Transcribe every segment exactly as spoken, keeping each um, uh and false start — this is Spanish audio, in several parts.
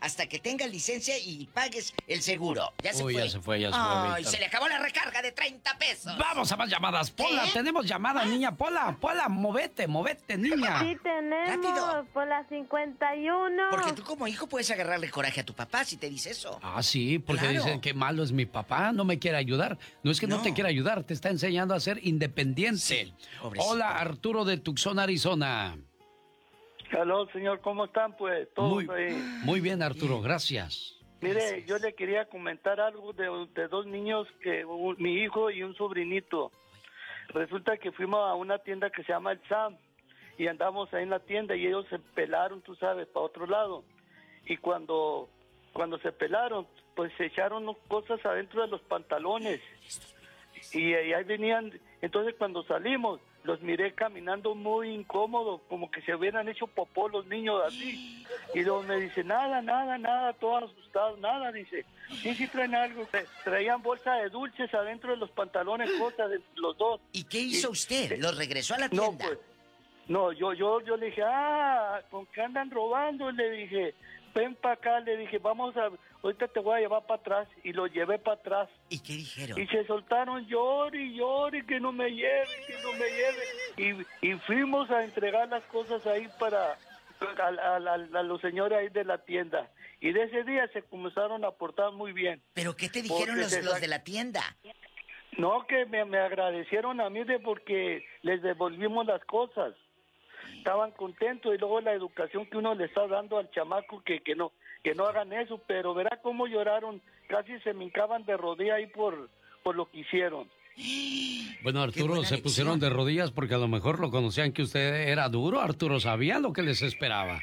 hasta que tengas licencia y pagues el seguro. Ya se Uy, fue. ya se fue, ya se fue. Ay, Víctor. se le acabó la recarga de treinta pesos. Vamos a más llamadas. Pola, ¿Eh? tenemos llamada, niña. Pola, Pola, movete, movete, niña. Sí tenemos, Rápido. por la cincuenta y uno. Porque tú como hijo puedes agarrarle coraje a tu papá si te dice eso. Ah, sí, porque Claro. dicen que malo es mi papá, no me quiere ayudar. No es que no, No. te quiera ayudar, te está enseñando a ser independiente. Sí, pobrecito. Hola, Arturo de Tucson, Arizona. Aló, señor, ¿cómo están, pues? Todos Muy, ahí. muy bien, Arturo, gracias. Mire, Gracias. yo le quería comentar algo de, de dos niños, que un- mi hijo y un sobrinito. Resulta que fuimos a una tienda que se llama El Sam y andamos ahí en la tienda y ellos se pelaron, tú sabes, para otro lado. Y cuando, cuando se pelaron, pues se echaron cosas adentro de los pantalones. Y, y ahí venían, entonces cuando salimos, los miré caminando muy incómodos, como que se hubieran hecho popó los niños así. Y luego me dice, nada, nada, nada, todos asustados, nada, dice. Sí, sí traen algo. Traían bolsa de dulces adentro de los pantalones, cosas de los dos. ¿Y qué hizo Y- usted? ¿Los regresó a la No, tienda? pues, no, yo, yo, yo le dije, ah, ¿con qué andan robando? Le dije, ven para acá, le dije, vamos a, ahorita te voy a llevar para atrás. Y lo llevé para atrás. ¿Y qué dijeron? Y se soltaron, llore y llore, que no me lleve, que no me lleve. Y, y fuimos a entregar las cosas ahí para a, a- a- a los señores ahí de la tienda. Y de ese día se comenzaron a portar muy bien. ¿Pero qué te dijeron Porque los, se los sac- de la tienda? No, que me, me agradecieron a mí de porque les devolvimos las cosas. Estaban contentos y luego la educación que uno le está dando al chamaco que, que no que no hagan eso, pero verá cómo lloraron, casi se me hincaban de rodilla ahí por, por lo que hicieron. Bueno, Qué Arturo, buena se lección. pusieron de rodillas porque a lo mejor lo conocían que usted era duro. Arturo, ¿sabía lo que les esperaba?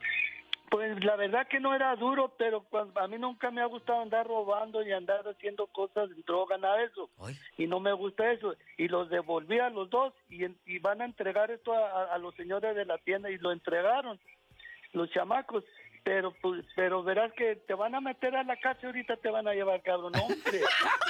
Pues la verdad que no era duro, pero cuando, a mí nunca me ha gustado andar robando y andar haciendo cosas, droga, nada de eso. Ay. Y no me gusta eso. Y los devolví a los dos y, en- y van a entregar esto a, a- a los señores de la tienda y lo entregaron, los chamacos. Pero pues, pero verás que te van a meter a la cárcel, ahorita te van a llevar, cabrón, hombre.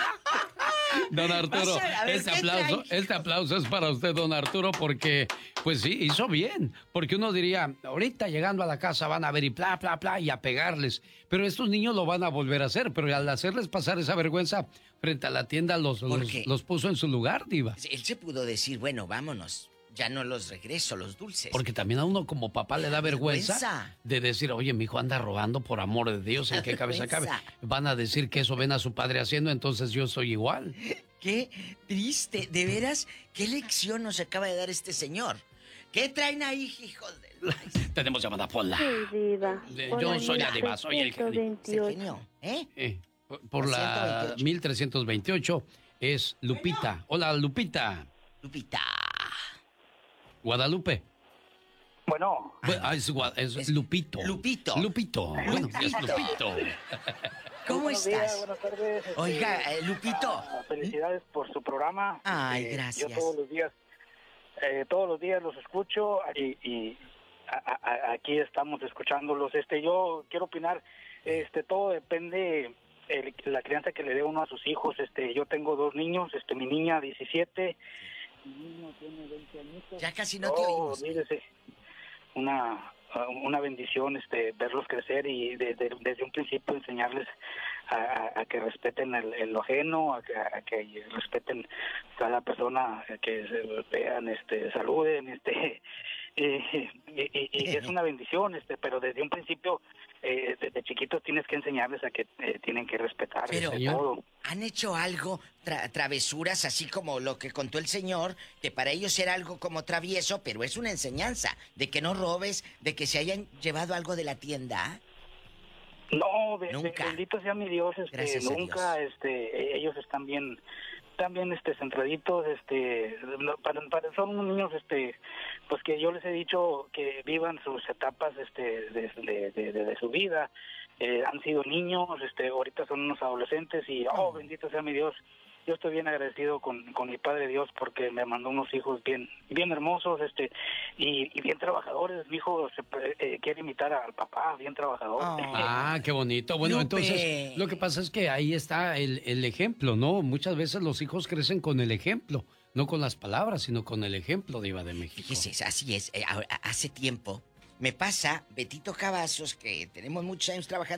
Don Arturo, Va a ser, a ver, este ¿qué aplauso, trae? este aplauso es para usted, don Arturo, porque, pues sí, hizo bien. Porque uno diría, ahorita llegando a la casa van a ver y bla, bla, bla, y a pegarles. Pero estos niños lo van a volver a hacer. Pero al hacerles pasar esa vergüenza frente a la tienda, los, ¿Por los, qué? los puso en su lugar, diva. Él se pudo decir, bueno, vámonos. Ya no los regreso, los dulces. Porque también a uno como papá le da vergüenza, Vergüenza. de decir, oye, mi hijo anda robando, por amor de Dios, ¿en qué cabeza cabe? Vergüenza. Van a decir que eso ven a su padre haciendo, entonces yo soy igual. Qué triste, de veras, qué lección nos acaba de dar este señor. ¿Qué traen ahí, hijos de... Tenemos llamada Pola. Sí, diva. Eh, Por yo la soy la diva, soy el genio. Se veintiocho. genió, ¿eh? Eh, por La la ciento veintiocho. mil trescientos veintiocho es Lupita. Hola, Lupita. Lupita. Guadalupe. Bueno, Bu- ah, es, Gua- es Es Lupito. Lupito. Lupito. Bueno, es Lupito. ¿Cómo buenos estás? días, buenas tardes. este, Oiga, eh, Lupito. ah, felicidades por su programa. Ay, Este, gracias. Yo todos los días, eh, todos los días los escucho y, y a- a- aquí estamos escuchándolos. Este, yo quiero opinar. Este, todo depende el- la crianza que le dé uno a sus hijos. Este, yo tengo dos niños. Este, mi niña diecisiete, mi niño tiene veinte añitos. Ya casi no te Oh, oímos. mírese, una una bendición este verlos crecer y de- de- desde un principio enseñarles a, a- a que respeten el, el lo ajeno, a que, a que respeten cada persona, a que se vean, este, saluden, este, y, y- y- y es una bendición, este, pero desde un principio, eh, desde chiquitos tienes que enseñarles a que eh, tienen que respetar Pero, este, todo. ¿han hecho algo, tra- travesuras, así como lo que contó el señor, que para ellos era algo como travieso, pero es una enseñanza, de que no robes, de que se hayan llevado algo de la tienda? No, be- be- Nunca. bendito sea mi Dios, este, Gracias a nunca, Dios. este, ellos están bien, están bien, este, centraditos, este, no, para, para- son unos niños, este, pues que yo les he dicho que vivan sus etapas, este, de, de, de- de- de su vida, eh, han sido niños, este, ahorita son unos adolescentes y, oh, bendito sea mi Dios. Yo estoy bien agradecido con, con mi Padre Dios porque me mandó unos hijos bien bien hermosos, este y, y bien trabajadores. Mi hijo se, pre- eh, quiere imitar al papá, bien trabajador. Oh. Ah, qué bonito. Bueno, Lupe. entonces, lo que pasa es que ahí está el, el ejemplo, ¿no? Muchas veces los hijos crecen con el ejemplo, no con las palabras, sino con el ejemplo, Diva de México. Fíjese, así es. eh, ahora, hace tiempo me pasa, Betito Cavazos, que tenemos muchos años trabajando